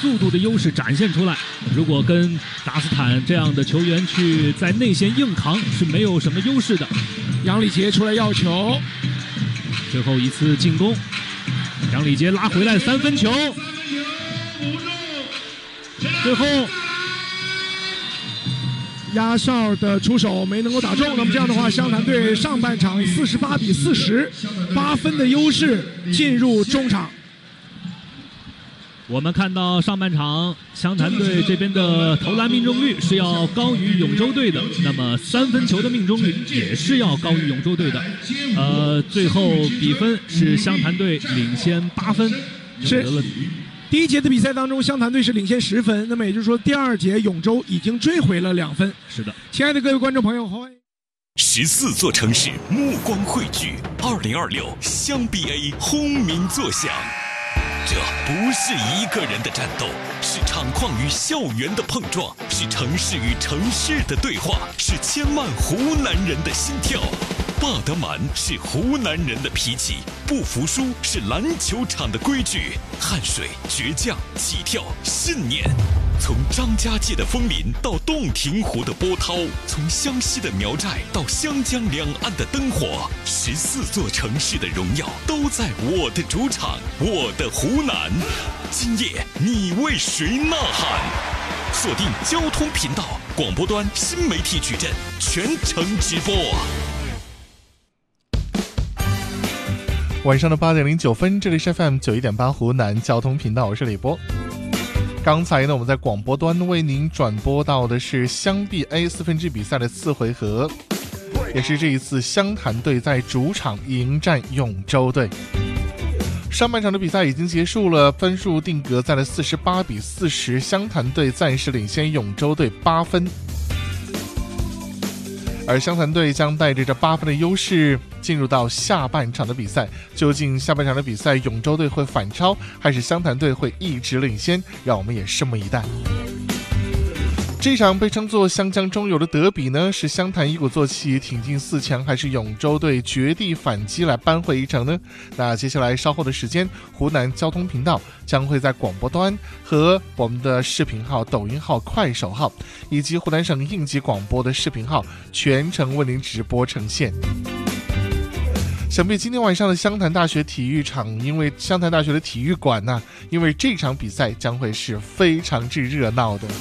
速度的优势展现出来。如果跟达斯坦这样的球员去在内线硬扛，是没有什么优势的。 杨礼杰出来要球， 最后一次进攻，杨礼杰拉回来3分球，最后压哨的出手没能够打中。那么这样的话，湘潭队上半场48-40， 8分的优势进入中场。 我们看到上半场湘潭队这边的投篮命中率是要高于永州队的，那么3分球的命中率也是要高于永州队的。最后比分是湘潭队领先8分， 是第一节的比赛当中，湘潭队是领先10分，那么也就是说，第二节永州已经追回了2分。 是的， 亲爱的各位观众朋友，欢迎 14座城市目光汇聚，2026湘 BA 轰鸣作响。这不是一个人的战斗，是场矿与校园的碰撞，是城市与城市的对话，是千万湖南人的心跳。霸德满是湖南人的脾气，不服输是篮球场的规矩，汗水、倔强、起跳、信念。从张家界的枫林到洞庭湖的波涛，从湘西的苗寨到湘江两岸的灯火，14座城市的荣耀都在我的主场，我的湖南。今夜你为谁呐喊？锁定交通频道广播端新媒体矩阵，全程直播。 晚上的8点09分，这里是 FM 91.8湖南交通频道，我是李波。刚才呢，我们在广播端为您转播到的是湘 BA 4分之比赛的4回合，也是这一次湘潭队在主场迎战永州队。上半场的比赛已经结束了，分数定格在了48-40，湘潭队暂时领先永州队8分。而湘潭队将带着这8分的优势进入到下半场的比赛，究竟下半场的比赛永州队会反超，还是湘潭队会一直领先？让我们也拭目以待。这场被称作湘江中游的德比呢，是湘潭一鼓作气挺进4强，还是永州队绝地反击来扳回一城呢？那接下来稍后的时间，湖南交通频道将会在广播端和我们的视频号、抖音号、快手号以及湖南省应急广播的视频号全程为您直播呈现。想必今天晚上的湘潭大学体育场，因为湘潭大学的体育馆呢，因为这场比赛将会是非常之热闹的。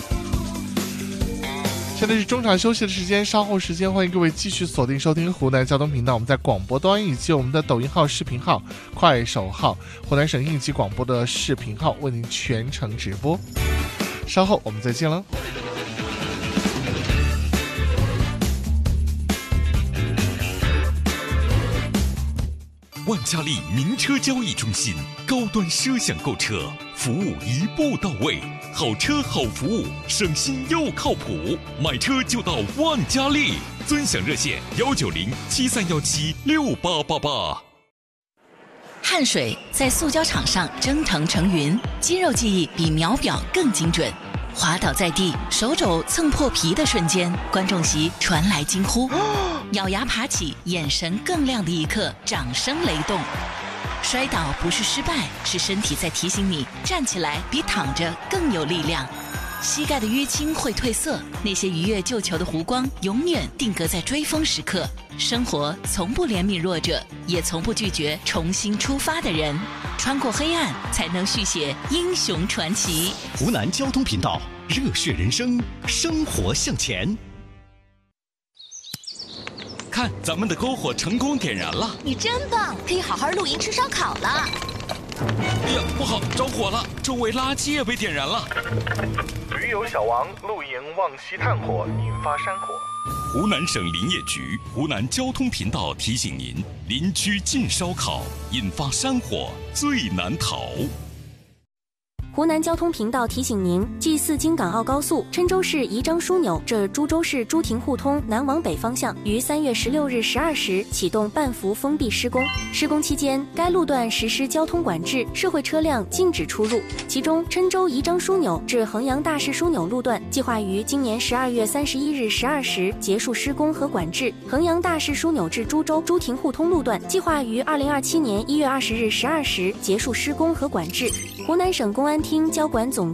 现在是中场休息的时间，稍后时间欢迎各位继续锁定收听湖南交通频道，我们在广播端以及我们的抖音号、视频号、快手号、湖南省应急广播的视频号为您全程直播。稍后我们再见了。 万家丽名车交易中心，高端奢享购车，服务一步到位，好车好服务，省心又靠谱，买车就到万家丽，尊享热线19073176888。 汗水在塑胶场上蒸腾成云，肌肉记忆比秒表更精准。滑倒在地，手肘蹭破皮的瞬间，观众席传来惊呼，咬牙爬起，眼神更亮的一刻，掌声雷动。摔倒不是失败，是身体在提醒你站起来比躺着更有力量。膝盖的淤青会褪色，那些愉悦救球的弧光永远定格在追风时刻。生活从不怜悯弱者，也从不拒绝重新出发的人。穿过黑暗，才能续写英雄传奇。 湖南交通频道，热血人生，生活向前。 看，咱们的篝火成功点燃了！ 你真棒，可以好好露营吃烧烤了。 哎呀，不好，着火了！周围垃圾也被点燃了。 驴友小王露营忘熄炭火，引发山火。 湖南省林业局、湖南交通频道提醒您：林区禁烧烤，引发山火最难逃。 湖南交通频道提醒您：G4京港澳高速郴州市宜章枢纽至株洲市朱亭互通南往北方向于3月16日12时启动半幅封闭施工。施工期间，该路段实施交通管制，社会车辆禁止出入。其中，郴州宜章枢纽至衡阳大市枢纽路段计划于今年12月31日12时结束施工和管制；衡阳大市枢纽至株洲朱亭互通路段计划于2027年1月20日12时结束施工和管制。湖南省公安厅交管总